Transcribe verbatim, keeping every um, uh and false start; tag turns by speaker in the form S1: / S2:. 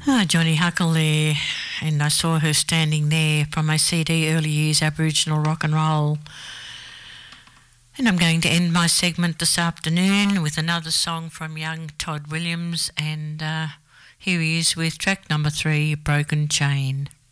S1: Ah, Johnny Huckle there, and I saw her standing there from my C D Early Years Aboriginal Rock and Roll. And I'm going to end my segment this afternoon with another song from young Todd Williams, and uh, here he is with track number three, Broken Chain.